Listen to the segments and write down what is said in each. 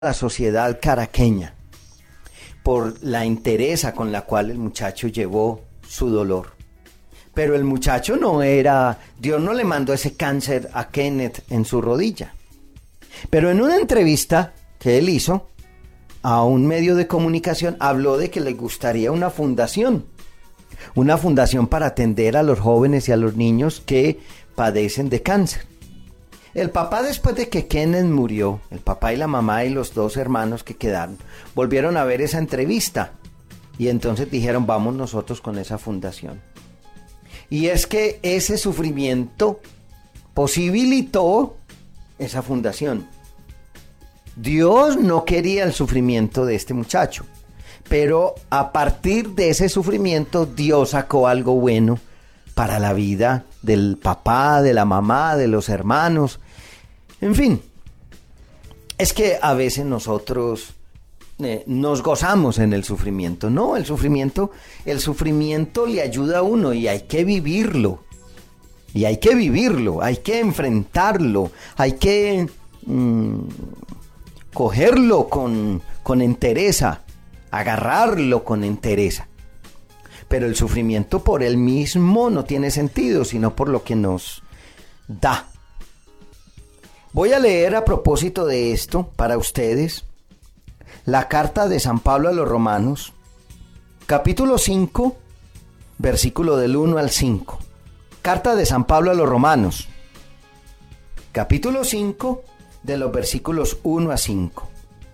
la sociedad caraqueña por la entereza con la cual el muchacho llevó su dolor. Pero el muchacho Dios no le mandó ese cáncer a Kenneth en su rodilla. Pero en una entrevista que él hizo a un medio de comunicación, habló de que le gustaría una fundación para atender a los jóvenes y a los niños que padecen de cáncer. El papá, después de que Kenneth murió, el papá y la mamá y los dos hermanos que quedaron, volvieron a ver esa entrevista y entonces dijeron, vamos nosotros con esa fundación. Y es que ese sufrimiento posibilitó esa fundación. Dios no quería el sufrimiento de este muchacho, pero a partir de ese sufrimiento Dios sacó algo bueno para la vida del papá, de la mamá, de los hermanos. En fin, es que a veces nosotros nos gozamos en el sufrimiento. No, el sufrimiento le ayuda a uno y hay que vivirlo. Y hay que vivirlo, hay que enfrentarlo, hay que cogerlo con entereza, agarrarlo con entereza. Pero el sufrimiento por él mismo no tiene sentido, sino por lo que nos da. Voy a leer a propósito de esto para ustedes la carta de San Pablo a los Romanos, capítulo 5, versículo del 1 al 5. Carta de San Pablo a los Romanos, capítulo 5, de los versículos 1 a 5.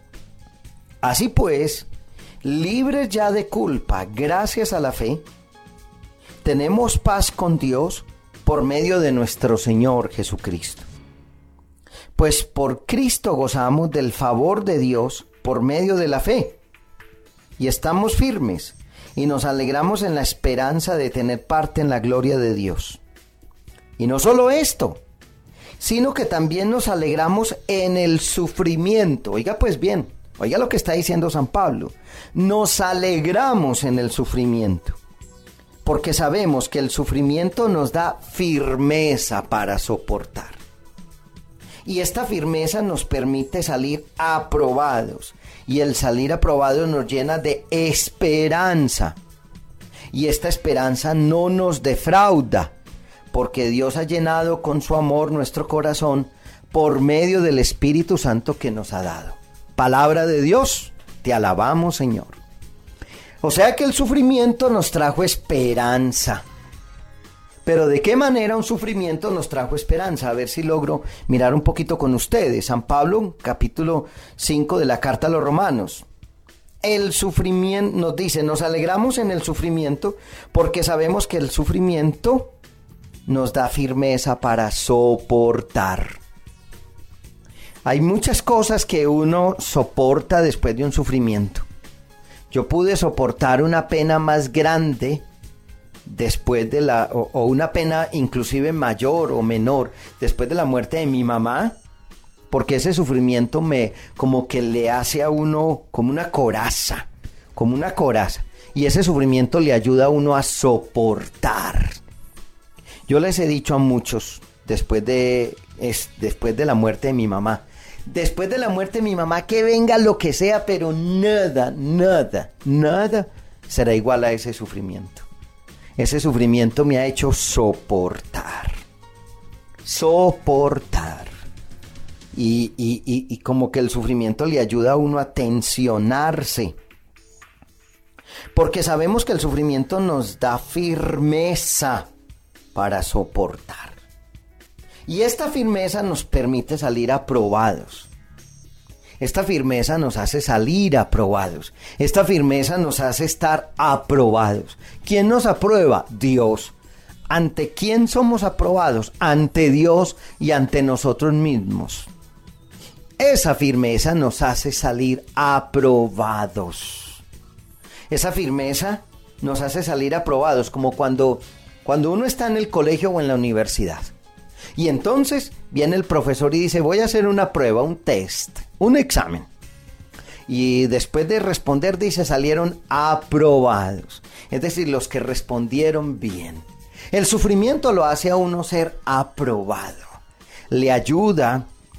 Así pues, libres ya de culpa, gracias a la fe, tenemos paz con Dios por medio de nuestro Señor Jesucristo. Pues por Cristo gozamos del favor de Dios por medio de la fe. Y estamos firmes y nos alegramos en la esperanza de tener parte en la gloria de Dios. Y no solo esto, sino que también nos alegramos en el sufrimiento. Oiga pues bien, oiga lo que está diciendo San Pablo. Nos alegramos en el sufrimiento, porque sabemos que el sufrimiento nos da firmeza para soportar. Y esta firmeza nos permite salir aprobados. Y el salir aprobados nos llena de esperanza. Y esta esperanza no nos defrauda, porque Dios ha llenado con su amor nuestro corazón por medio del Espíritu Santo que nos ha dado. Palabra de Dios, te alabamos, Señor. O sea que el sufrimiento nos trajo esperanza. Pero ¿de qué manera un sufrimiento nos trajo esperanza? A ver si logro mirar un poquito con ustedes. San Pablo, capítulo 5 de la carta a los Romanos. El sufrimiento nos dice, nos alegramos en el sufrimiento porque sabemos que el sufrimiento nos da firmeza para soportar. Hay muchas cosas que uno soporta después de un sufrimiento. Yo pude soportar una pena más grande después de o una pena inclusive mayor o menor después de la muerte de mi mamá, porque ese sufrimiento como que le hace a uno como una coraza, y ese sufrimiento le ayuda a uno a soportar. Yo les he dicho a muchos después de la muerte de mi mamá, que venga lo que sea, pero nada será igual a ese sufrimiento. Ese sufrimiento me ha hecho soportar. Y como que el sufrimiento le ayuda a uno a tensionarse. Porque sabemos que el sufrimiento nos da firmeza para soportar. Y esta firmeza nos permite salir aprobados. Esta firmeza nos hace salir aprobados. Esta firmeza nos hace estar aprobados. ¿Quién nos aprueba? Dios. ¿Ante quién somos aprobados? Ante Dios y ante nosotros mismos. Esa firmeza nos hace salir aprobados. Esa firmeza nos hace salir aprobados, como cuando uno está en el colegio o en la universidad. Y entonces viene el profesor y dice, voy a hacer una prueba, un test, un examen. Y después de responder, dice, salieron aprobados. Es decir, los que respondieron bien. El sufrimiento lo hace a uno ser aprobado. Le ayuda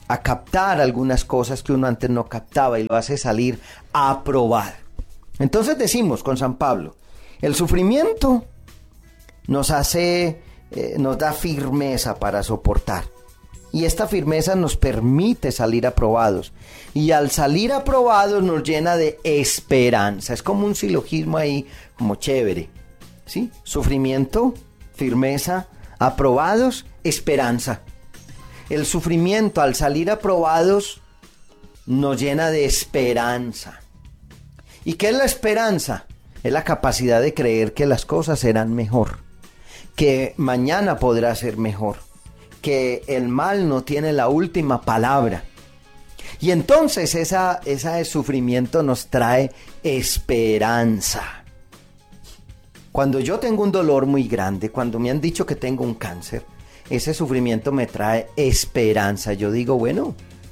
a captar algunas cosas que uno antes no captaba y lo hace salir aprobado. Entonces decimos con San Pablo, el sufrimiento nos da firmeza para soportar. Y esta firmeza nos permite salir aprobados. Y al salir aprobados nos llena de esperanza. Es como un silogismo ahí, como chévere. ¿Sí? Sufrimiento, firmeza, aprobados, esperanza. El sufrimiento al salir aprobados nos llena de esperanza. ¿Y qué es la esperanza? Es la capacidad de creer que las cosas serán mejor, que mañana podrá ser mejor, que el mal no tiene la última palabra. Y entonces ese sufrimiento nos trae esperanza. Cuando yo tengo un dolor muy grande, cuando me han dicho que tengo un cáncer, ese sufrimiento me trae esperanza. Yo digo, bueno,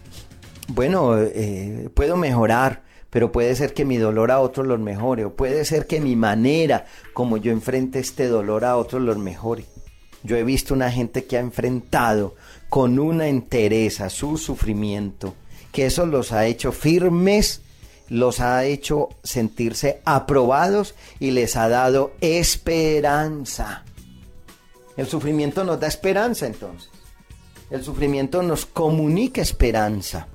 puedo mejorar, pero puede ser que mi dolor a otros los mejore, o puede ser que mi manera como yo enfrente este dolor a otros los mejore. Yo he visto una gente que ha enfrentado con una entereza su sufrimiento, que eso los ha hecho firmes, los ha hecho sentirse aprobados y les ha dado esperanza. El sufrimiento nos da esperanza entonces. El sufrimiento nos comunica esperanza.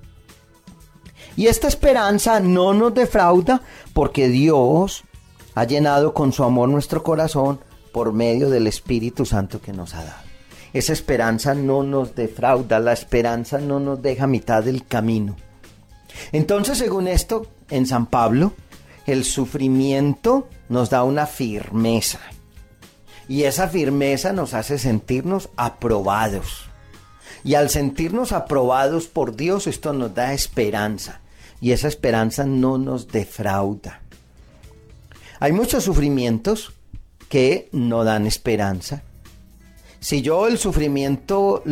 Y esta esperanza no nos defrauda porque Dios ha llenado con su amor nuestro corazón por medio del Espíritu Santo que nos ha dado. Esa esperanza no nos defrauda, la esperanza no nos deja a mitad del camino. Entonces, según esto, en San Pablo, el sufrimiento nos da una firmeza. Y esa firmeza nos hace sentirnos aprobados. Y al sentirnos aprobados por Dios, esto nos da esperanza. Y esa esperanza no nos defrauda. Hay muchos sufrimientos que no dan esperanza. Si yo el sufrimiento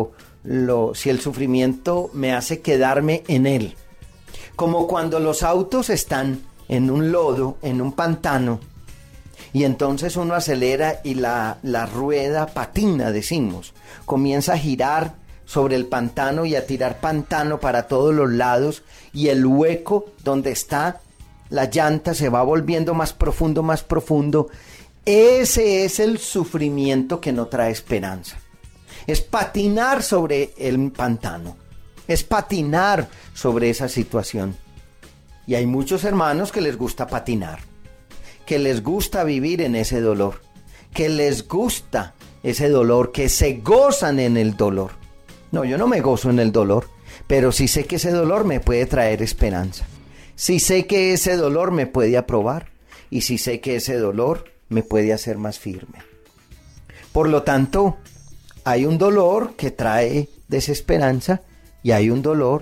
si el sufrimiento me hace quedarme en él, como cuando los autos están en un lodo, en un pantano, y entonces uno acelera y la rueda patina, decimos, comienza a girar sobre el pantano y a tirar pantano para todos los lados, y el hueco donde está la llanta se va volviendo más profundo, más profundo. Ese es el sufrimiento que no trae esperanza. Es patinar sobre el pantano. Es patinar sobre esa situación. Y hay muchos hermanos que les gusta patinar, que les gusta vivir en ese dolor, que les gusta ese dolor, que se gozan en el dolor. No, yo no me gozo en el dolor, pero sí sé que ese dolor me puede traer esperanza. Sí sé que ese dolor me puede aprobar y sí sé que ese dolor me puede hacer más firme. Por lo tanto, hay un dolor que trae desesperanza y hay un dolor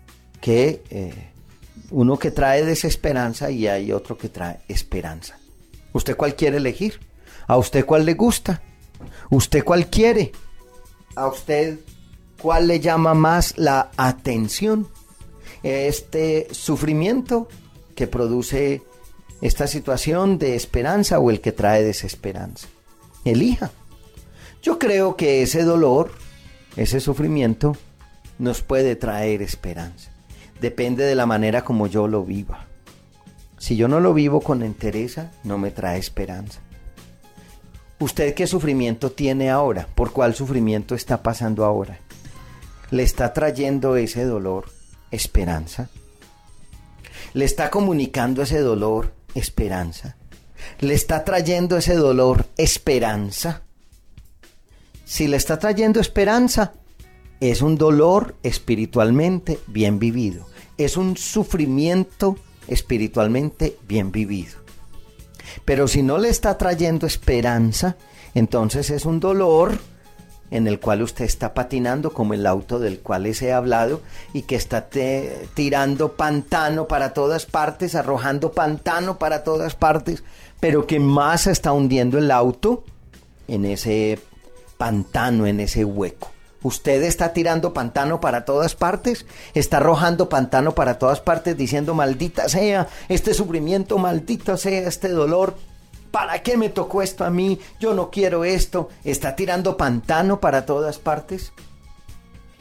uno que trae desesperanza y hay otro que trae esperanza. ¿Usted cuál quiere elegir? ¿A usted cuál le gusta? ¿Usted cuál quiere? ¿A usted cuál le llama más la atención? ¿Este sufrimiento que produce esta situación de esperanza o el que trae desesperanza? Elija. Yo creo que ese dolor, ese sufrimiento, nos puede traer esperanza. Depende de la manera como yo lo viva. Si yo no lo vivo con entereza, no me trae esperanza. ¿Usted qué sufrimiento tiene ahora? ¿Por cuál sufrimiento está pasando ahora? ¿Le está trayendo ese dolor esperanza? ¿Le está comunicando ese dolor esperanza? ¿Le está trayendo ese dolor esperanza? Si le está trayendo esperanza, es un dolor espiritualmente bien vivido. Es un sufrimiento espiritualmente bien vivido. Pero si no le está trayendo esperanza, entonces es un dolor en el cual usted está patinando, como el auto del cual les he hablado, y que está tirando pantano para todas partes, arrojando pantano para todas partes, pero que más se está hundiendo el auto en ese pantano, en ese hueco. Usted está tirando pantano para todas partes, está arrojando pantano para todas partes, diciendo maldita sea este sufrimiento, maldita sea este dolor, ¿para qué me tocó esto a mí? Yo no quiero esto. Está tirando pantano para todas partes.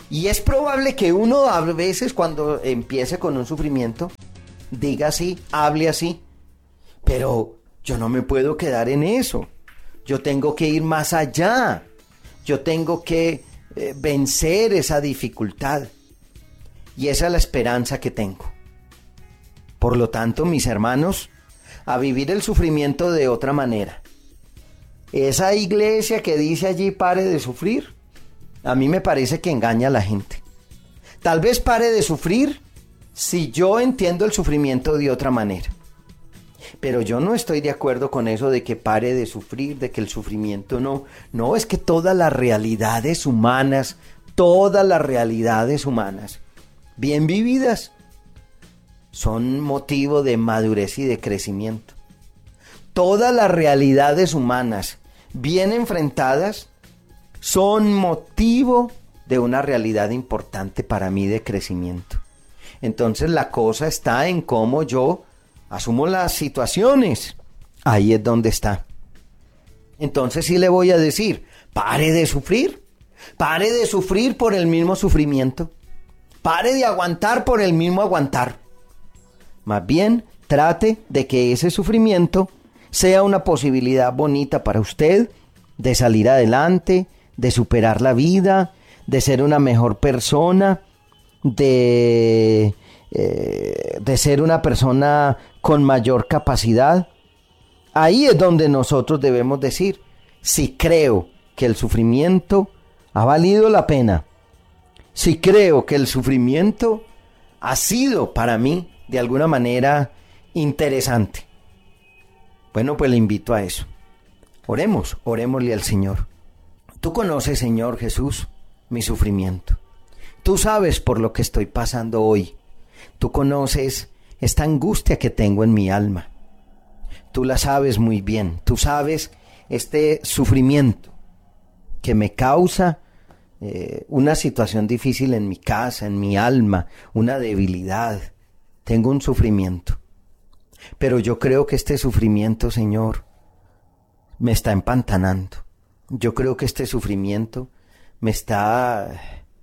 Y es probable que uno a veces cuando empiece con un sufrimiento diga así, hable así, pero yo no me puedo quedar en eso. Yo tengo que ir más allá. Yo tengo que vencer esa dificultad. Y esa es la esperanza que tengo. Por lo tanto, mis hermanos, a vivir el sufrimiento de otra manera. Esa iglesia que dice allí pare de sufrir, a mí me parece que engaña a la gente. Tal vez pare de sufrir si yo entiendo el sufrimiento de otra manera. Pero yo no estoy de acuerdo con eso de que pare de sufrir, de que el sufrimiento no. No, es que todas las realidades humanas, bien vividas, son motivo de madurez y de crecimiento. Todas las realidades humanas bien enfrentadas son motivo de una realidad importante para mí de crecimiento. Entonces la cosa está en cómo yo asumo las situaciones. Ahí es donde está. Entonces sí le voy a decir, pare de sufrir por el mismo sufrimiento, pare de aguantar por el mismo aguantar. Más bien, trate de que ese sufrimiento sea una posibilidad bonita para usted de salir adelante, de superar la vida, de ser una mejor persona, de ser una persona con mayor capacidad. Ahí es donde nosotros debemos decir, si creo que el sufrimiento ha valido la pena, si creo que el sufrimiento ha sido para mí de alguna manera interesante. Bueno, pues le invito a eso. Orémosle al Señor. Tú conoces, Señor Jesús, mi sufrimiento. Tú sabes por lo que estoy pasando hoy. Tú conoces esta angustia que tengo en mi alma. Tú la sabes muy bien. Tú sabes este sufrimiento que me causa una situación difícil en mi casa, en mi alma, una debilidad. Tengo un sufrimiento. Pero yo creo que este sufrimiento, Señor, me está empantanando. Yo creo que este sufrimiento me está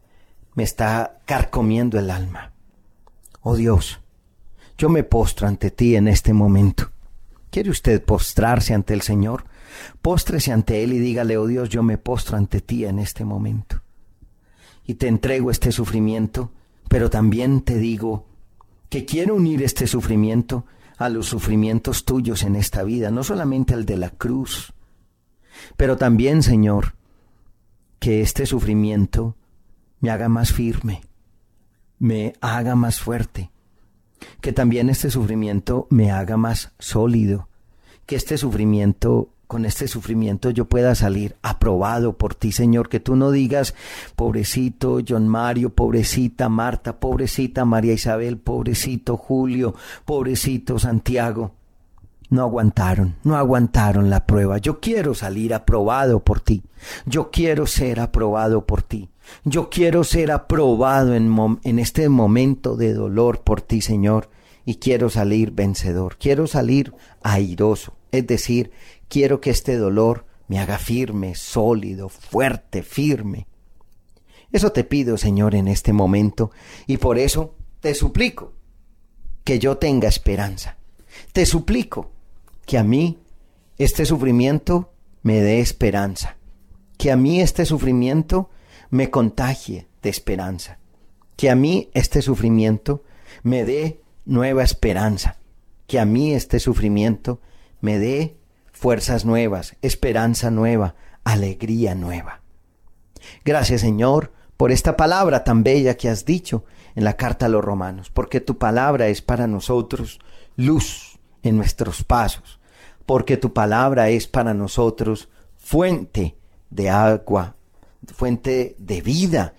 carcomiendo el alma. Oh Dios, yo me postro ante ti en este momento. ¿Quiere usted postrarse ante el Señor? Póstrese ante Él y dígale, oh Dios, yo me postro ante ti en este momento. Y te entrego este sufrimiento, pero también te digo que quiero unir este sufrimiento a los sufrimientos tuyos en esta vida, no solamente al de la cruz, pero también, Señor, que este sufrimiento me haga más firme, me haga más fuerte, que también este sufrimiento me haga más sólido, que con este sufrimiento yo pueda salir aprobado por ti, Señor, que tú no digas, pobrecito John Mario, pobrecita Marta, pobrecita María Isabel, pobrecito Julio, pobrecito Santiago. No aguantaron la prueba. Yo quiero salir aprobado por ti. Yo quiero ser aprobado por ti. Yo quiero ser aprobado en este momento de dolor por ti, Señor. Y quiero salir vencedor. Quiero salir airoso. Es decir, quiero que este dolor me haga firme, sólido, fuerte, firme. Eso te pido, Señor, en este momento. Y por eso te suplico que yo tenga esperanza. Te suplico que a mí este sufrimiento me dé esperanza, que a mí este sufrimiento me contagie de esperanza, que a mí este sufrimiento me dé nueva esperanza, que a mí este sufrimiento me dé fuerzas nuevas, esperanza nueva, alegría nueva. Gracias, Señor, por esta palabra tan bella que has dicho en la carta a los Romanos, porque tu palabra es para nosotros luz en nuestros pasos, porque tu palabra es para nosotros fuente de agua, fuente de vida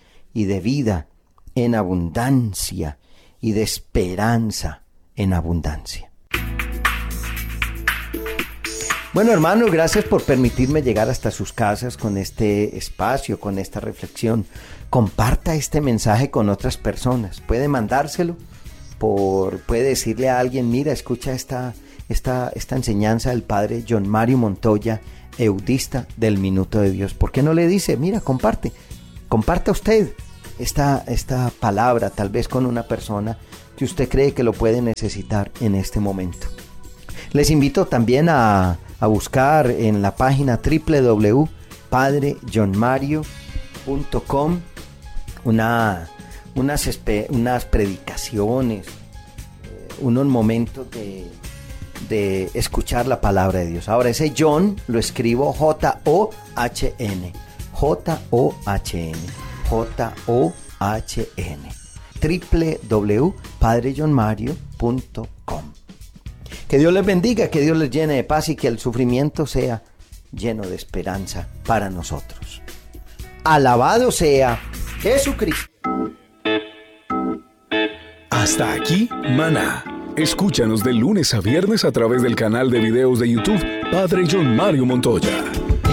en abundancia y de esperanza en abundancia. Bueno, hermanos, gracias por permitirme llegar hasta sus casas con este espacio, con esta reflexión. Comparta este mensaje con otras personas. Puede mandárselo, puede decirle a alguien, mira, escucha esta enseñanza del padre John Mario Montoya, eudista del Minuto de Dios. ¿Por qué no le dice, mira, comparte usted esta palabra tal vez con una persona que usted cree que lo puede necesitar en este momento. Les invito también a buscar en la página www.padrejohnmario.com unas predicaciones, unos momentos de escuchar la palabra de Dios. Ahora ese John lo escribo J-O-H-N, J-O-H-N, J-O-H-N, www.padrejohnmario.com. Que Dios les bendiga, que Dios les llene de paz y que el sufrimiento sea lleno de esperanza para nosotros. Alabado sea Jesucristo. Hasta aquí, Maná. Escúchanos de lunes a viernes a través del canal de videos de YouTube Padre John Mario Montoya.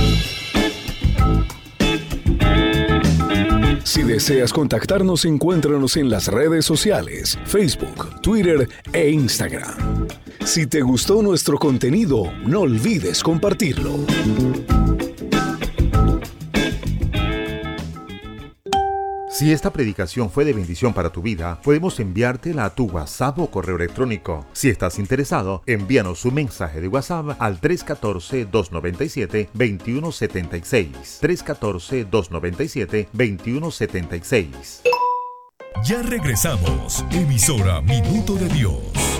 Si deseas contactarnos, encuéntranos en las redes sociales, Facebook, Twitter e Instagram. Si te gustó nuestro contenido, no olvides compartirlo. Si esta predicación fue de bendición para tu vida, podemos enviártela a tu WhatsApp o correo electrónico. Si estás interesado, envíanos un mensaje de WhatsApp al 314-297-2176. 314-297-2176. Ya regresamos. Emisora Minuto de Dios.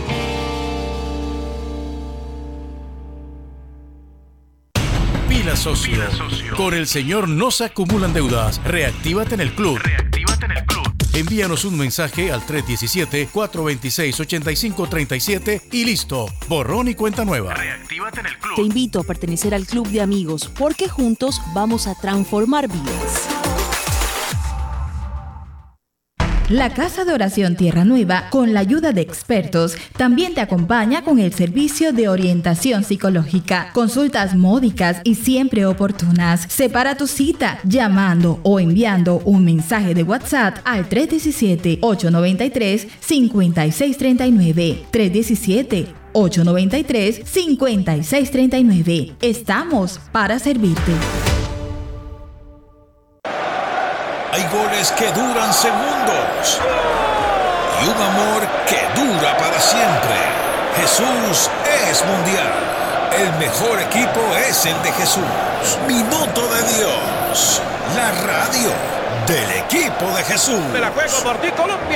Pila socio. Con el Señor no se acumulan deudas. Reactívate en el club. Envíanos un mensaje al 317-426-8537 y listo. Borrón y cuenta nueva. Reactívate en el club. Te invito a pertenecer al club de amigos porque juntos vamos a transformar vidas. La Casa de Oración Tierra Nueva, con la ayuda de expertos, también te acompaña con el servicio de orientación psicológica, consultas módicas y siempre oportunas. Separa tu cita llamando o enviando un mensaje de WhatsApp al 317-893-5639. 317-893-5639. Estamos para servirte. Hay goles que duran segundos y un amor que dura para siempre. Jesús es mundial. El mejor equipo es el de Jesús. Minuto de Dios. La radio del equipo de Jesús. Me la juego por ti, Colombia.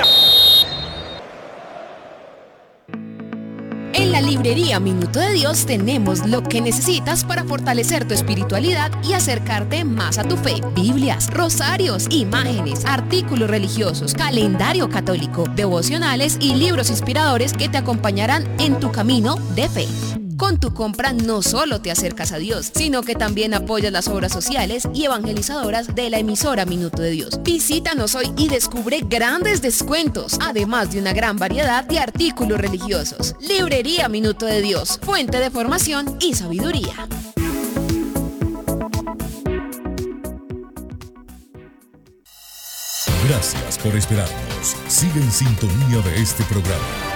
En la librería Minuto de Dios tenemos lo que necesitas para fortalecer tu espiritualidad y acercarte más a tu fe. Biblias, rosarios, imágenes, artículos religiosos, calendario católico, devocionales y libros inspiradores que te acompañarán en tu camino de fe. Con tu compra no solo te acercas a Dios, sino que también apoyas las obras sociales y evangelizadoras de la emisora Minuto de Dios. Visítanos hoy y descubre grandes descuentos, además de una gran variedad de artículos religiosos. Librería Minuto de Dios, fuente de formación y sabiduría. Gracias por esperarnos. Sigue en sintonía de este programa.